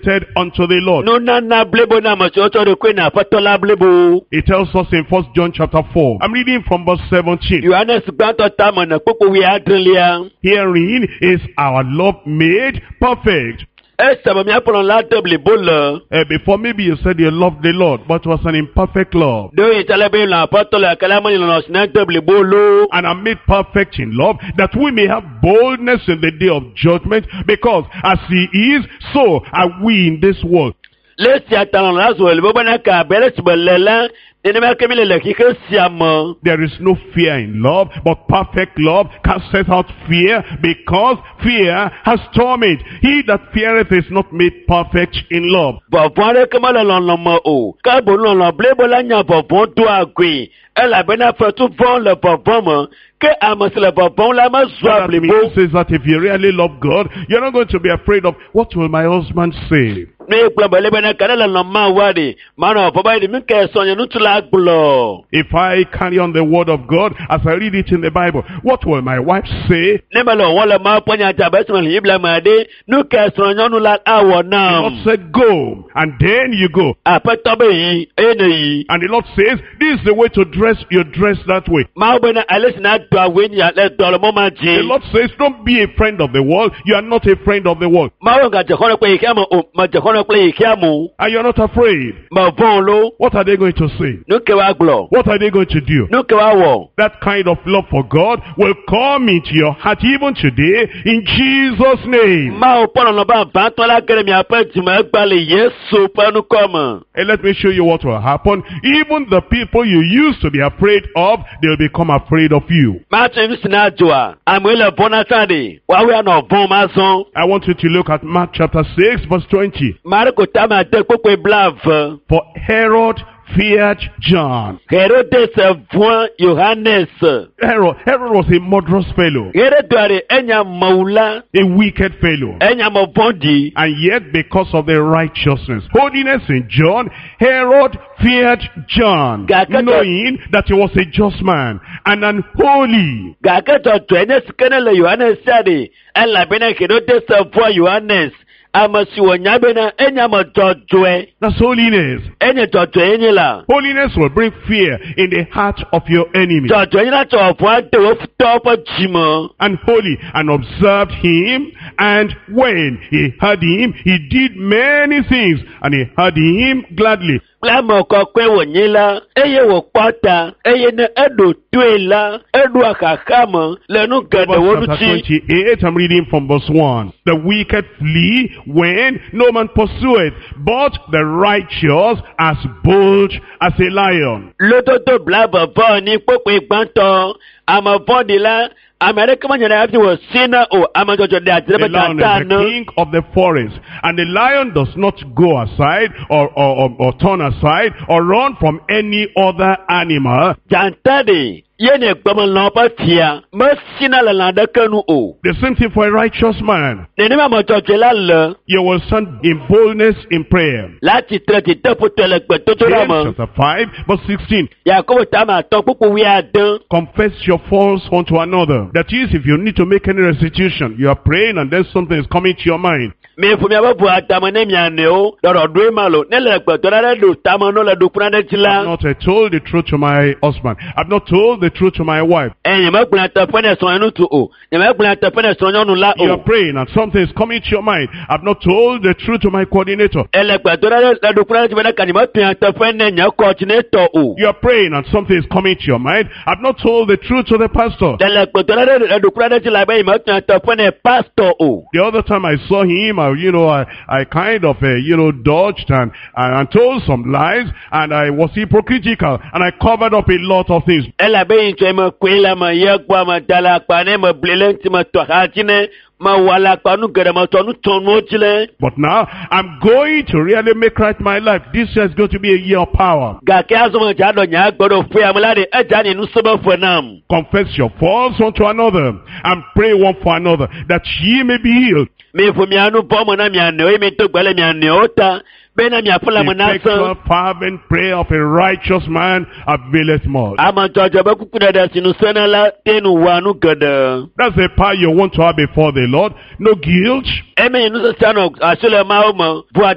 dedicated unto the Lord. Nunana blebo na machocho de kwena patola blebo. It tells us in 1 John chapter 4. I'm reading from verse 17. Yohanes gbanto tama na popo wi adrelia. Herein is our love made perfect. Before maybe you said you loved the Lord, but it was an imperfect love. And I'm made perfect in love, that we may have boldness in the day of judgment, because as he is, so are we in this world. There is no fear in love, but perfect love casteth out fear, because fear has torment. He that feareth is not made perfect in love. That says that if you really love God, you're not going to be afraid of what will my husband say. If I carry on the word of God as I read it in the Bible, what will my wife say? The Lord said go, and then you go. And the Lord says, this is the way to dress, you dress that way. The Lord says, don't be a friend of the world, you are not a friend of the world. And you're not afraid. What are they going to say? What are they going to do? That kind of love for God will come into your heart even today in Jesus' name. And let me show you what will happen. Even the people you used to be afraid of, they'll become afraid of you. I want you to look at Mark chapter 6 verse 20. For Herod feared John. Herod was a murderous fellow, a wicked fellow, and yet because of the righteousness, holiness in John, Herod feared John, knowing that he was a just man and unholy. That's holiness. Holiness will bring fear in the heart of your enemy. And holy, and observed him, and when he heard him, he did many things, and he heard him gladly. Mark chapter 28, I'm reading from verse 1. The wicked flee when no man pursueth, but the righteous as bold as a lion. The lion is the king of the forest, and the lion does not go aside or turn aside or run from any other animal. The same thing for a righteous man. You will stand in boldness in prayer. James chapter 5 verse 16. Confess your faults one to another. That is, if you need to make any restitution, you are praying and then something is coming to your mind. I've not told the truth to my husband. I've not told the truth to my wife. You are praying and something is coming to your mind. I've not told the truth to my coordinator. You are praying and something is coming to your mind. I've not told the truth to the pastor. The other time I saw him, I kind of, dodged and told some lies, and I was hypocritical, and I covered up a lot of things. But now, I'm going to really make right my life. This year is going to be a year of power. Confess your faults one to another, and pray one for another, that ye may be healed. The effectual fervent prayer of a righteous man availeth much. That's the power you want to have before the Lord. No guilt.